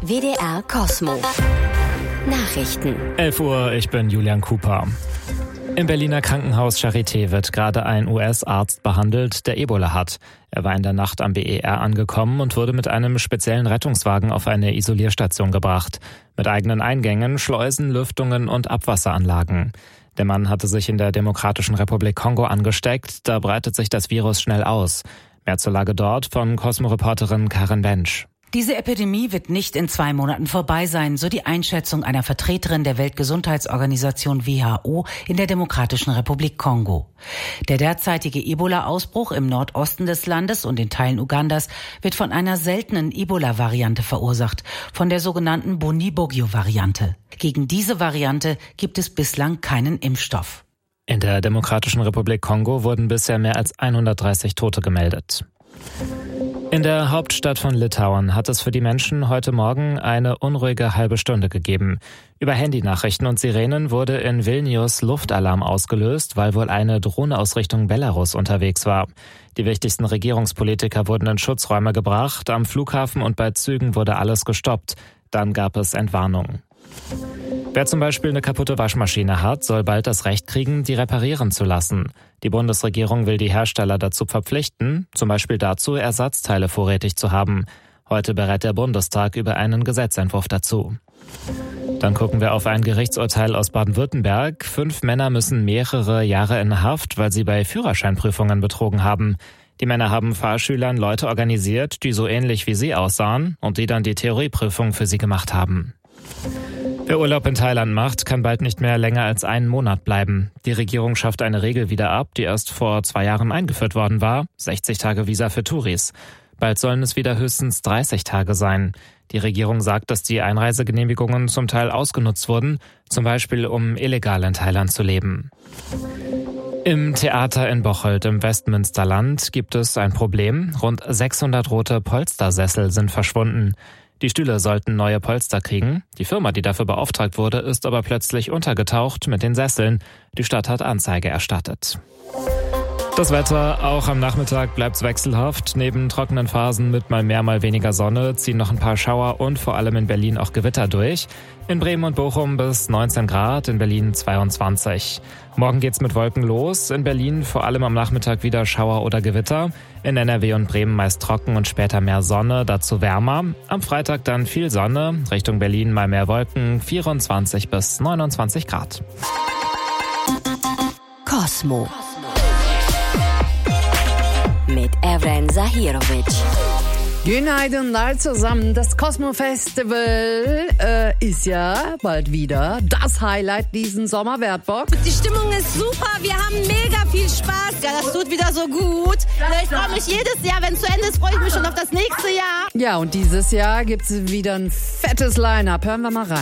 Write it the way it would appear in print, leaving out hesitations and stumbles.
WDR Kosmo. Nachrichten. 11 Uhr, ich bin Julian Cooper. Im Berliner Krankenhaus Charité wird gerade ein US-Arzt behandelt, der Ebola hat. Er war in der Nacht am BER angekommen und wurde mit einem speziellen Rettungswagen auf eine Isolierstation gebracht. Mit eigenen Eingängen, Schleusen, Lüftungen und Abwasseranlagen. Der Mann hatte sich in der Demokratischen Republik Kongo angesteckt, da breitet sich das Virus schnell aus. Mehr zur Lage dort von Cosmo-Reporterin Karin Bensch. Diese Epidemie wird nicht in 2 Monaten vorbei sein, so die Einschätzung einer Vertreterin der Weltgesundheitsorganisation WHO in der Demokratischen Republik Kongo. Der derzeitige Ebola-Ausbruch im Nordosten des Landes und in Teilen Ugandas wird von einer seltenen Ebola-Variante verursacht, von der sogenannten Bundibugyo-Variante. Gegen diese Variante gibt es bislang keinen Impfstoff. In der Demokratischen Republik Kongo wurden bisher mehr als 130 Tote gemeldet. In der Hauptstadt von Litauen hat es für die Menschen heute Morgen eine unruhige halbe Stunde gegeben. Über Handynachrichten und Sirenen wurde in Vilnius Luftalarm ausgelöst, weil wohl eine Drohne aus Richtung Belarus unterwegs war. Die wichtigsten Regierungspolitiker wurden in Schutzräume gebracht, am Flughafen und bei Zügen wurde alles gestoppt. Dann gab es Entwarnungen. Wer zum Beispiel eine kaputte Waschmaschine hat, soll bald das Recht kriegen, die reparieren zu lassen. Die Bundesregierung will die Hersteller dazu verpflichten, zum Beispiel dazu, Ersatzteile vorrätig zu haben. Heute berät der Bundestag über einen Gesetzentwurf dazu. Dann gucken wir auf ein Gerichtsurteil aus Baden-Württemberg. 5 Männer müssen mehrere Jahre in Haft, weil sie bei Führerscheinprüfungen betrogen haben. Die Männer haben Fahrschülern Leute organisiert, die so ähnlich wie sie aussahen und die dann die Theorieprüfung für sie gemacht haben. Wer Urlaub in Thailand macht, kann bald nicht mehr länger als einen Monat bleiben. Die Regierung schafft eine Regel wieder ab, die erst vor 2 Jahren eingeführt worden war. 60 Tage Visa für Touris. Bald sollen es wieder höchstens 30 Tage sein. Die Regierung sagt, dass die Einreisegenehmigungen zum Teil ausgenutzt wurden, zum Beispiel um illegal in Thailand zu leben. Im Theater in Bocholt im Westmünsterland gibt es ein Problem. Rund 600 rote Polstersessel sind verschwunden. Die Stühle sollten neue Polster kriegen. Die Firma, die dafür beauftragt wurde, ist aber plötzlich untergetaucht mit den Sesseln. Die Stadt hat Anzeige erstattet. Das Wetter, auch am Nachmittag bleibt's wechselhaft. Neben trockenen Phasen mit mal mehr, mal weniger Sonne ziehen noch ein paar Schauer und vor allem in Berlin auch Gewitter durch. In Bremen und Bochum bis 19 Grad, in Berlin 22. Morgen geht's mit Wolken los. In Berlin vor allem am Nachmittag wieder Schauer oder Gewitter. In NRW und Bremen meist trocken und später mehr Sonne, dazu wärmer. Am Freitag dann viel Sonne, Richtung Berlin mal mehr Wolken, 24 bis 29 Grad. Kosmo. Mit Evren Zahirovic. Günaydınlar zusammen. Das Kosmo Festival ist ja bald wieder das Highlight diesen Sommer. Wer hat Bock? Die Stimmung ist super, wir haben mega viel Spaß. Ja, das tut wieder so gut. Ich freue mich jedes Jahr, wenn es zu Ende ist, freue ich mich schon auf das nächste Jahr. Ja, und dieses Jahr gibt's wieder ein fettes Line-Up. Hören wir mal rein.